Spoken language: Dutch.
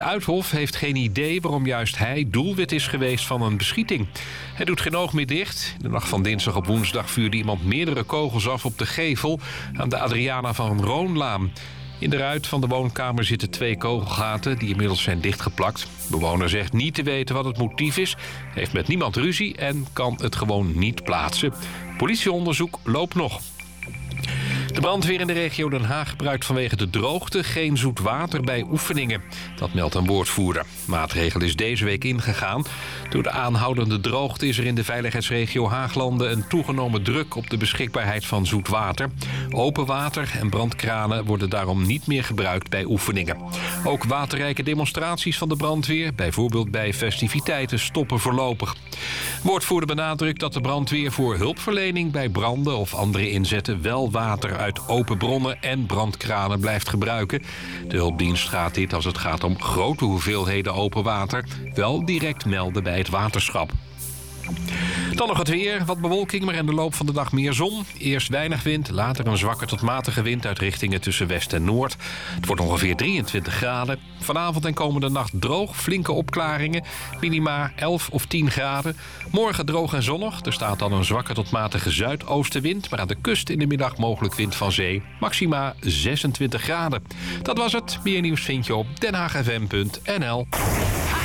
Uithof heeft geen idee waarom juist hij doelwit is geweest van een beschieting. Hij doet geen oog meer dicht. De nacht van dinsdag op woensdag vuurde iemand meerdere kogels af op de gevel aan de Adriana van Roonlaan. In de ruit van de woonkamer zitten 2 kogelgaten die inmiddels zijn dichtgeplakt. De bewoner zegt niet te weten wat het motief is, heeft met niemand ruzie en kan het gewoon niet plaatsen. Politieonderzoek loopt nog. De brandweer in de regio Den Haag gebruikt vanwege de droogte geen zoet water bij oefeningen. Dat meldt een woordvoerder. De maatregel is deze week ingegaan. Door de aanhoudende droogte is er in de veiligheidsregio Haaglanden een toegenomen druk op de beschikbaarheid van zoet water. Open water en brandkranen worden daarom niet meer gebruikt bij oefeningen. Ook waterrijke demonstraties van de brandweer, bijvoorbeeld bij festiviteiten, stoppen voorlopig. Woordvoerder benadrukt dat de brandweer voor hulpverlening bij branden of andere inzetten wel water uit open bronnen en brandkranen blijft gebruiken. De hulpdienst gaat dit, als het gaat om grote hoeveelheden open water, wel direct melden bij het waterschap. Dan nog het weer. Wat bewolking, maar in de loop van de dag meer zon. Eerst weinig wind, later een zwakke tot matige wind uit richtingen tussen west en noord. Het wordt ongeveer 23 graden. Vanavond en komende nacht droog, flinke opklaringen. Minima 11 of 10 graden. Morgen droog en zonnig. Er staat dan een zwakke tot matige zuidoostenwind. Maar aan de kust in de middag mogelijk wind van zee. Maxima 26 graden. Dat was het. Meer nieuws vind je op denhaagfm.nl.